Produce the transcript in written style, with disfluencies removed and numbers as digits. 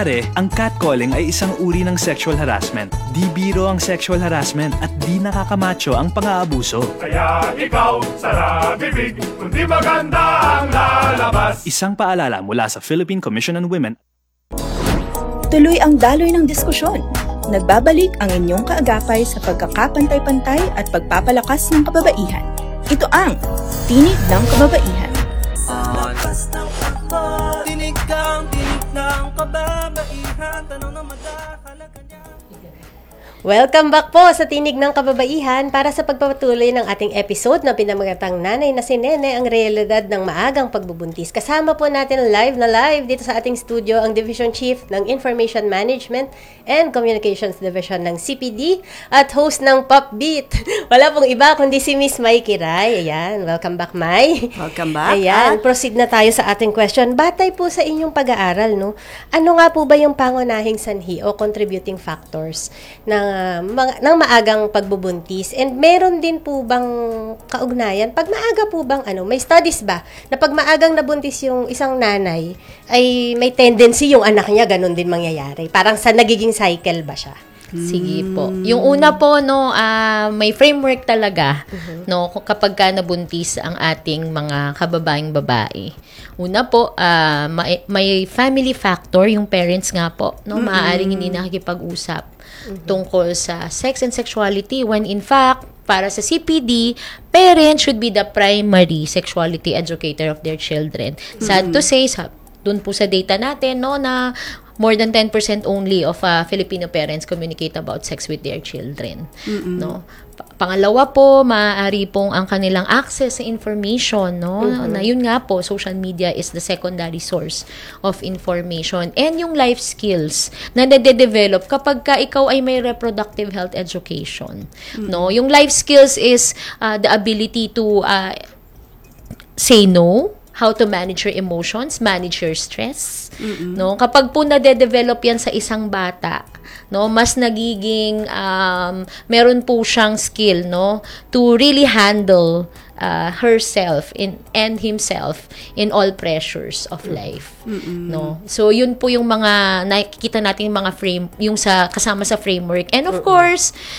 Ang catcalling ay isang uri ng sexual harassment. Di biro ang sexual harassment at di nakakamacho ang pang-aabuso. Kaya ikaw, sara bibig, kundi maganda ang lalabas. Isang paalala mula sa Philippine Commission on Women. Tuloy ang daloy ng diskusyon. Nagbabalik ang inyong kaagapay sa pagkakapantay-pantay at pagpapalakas ng kababaihan. Ito ang Tinig ng Kababaihan. Tinig ng kababaihan, tanong na madahalaga niya. Welcome back po sa Tinig ng Kababaihan para sa pagpapatuloy ng ating episode na pinamagatang nanay na si Nene ang realidad ng maagang pagbubuntis. Kasama po natin live dito sa ating studio ang Division Chief ng Information Management and Communications Division ng CPD at host ng Pop Beat. Wala pong iba kundi si Miss Mai Kiray. Ayan, welcome back, Mai. Welcome back. Ayan, proceed na tayo sa ating question. Batay po sa inyong pag-aaral, no? Ano nga po ba yung pangunahing sanhi o contributing factors ng maagang pagbubuntis? And meron din po bang kaugnayan? Pag maaga po bang may studies ba na pag maagang nabuntis yung isang nanay ay may tendency yung anak niya ganun din mangyayari? Parang sa nagiging cycle ba siya? Sige po. Yung una po may framework talaga no kapag ka nabuntis ang ating mga kababaeng babae. Una po may family factor, yung parents nga po no maaaring hindi nakikipag-usap tungkol sa sex and sexuality when in fact para sa CPD, parents should be the primary sexuality educator of their children. Sad to say, dun po sa data natin no na more than 10% only of Filipino parents communicate about sex with their children. No? Pangalawa po, maaari pong ang kanilang access sa information, no? Na yun nga po, social media is the secondary source of information. And yung life skills na nade-develop kapag ka ikaw ay may reproductive health education. No? Yung life skills is the ability to say no, how to manage your emotions, manage your stress. No, kapag po nade-develop 'yan sa isang bata, no, mas nagiging meron po siyang skill, no, to really handle herself and himself in all pressures of life. No. So yun po yung mga nakikita natin yung mga frame yung sa kasama sa framework. And of course,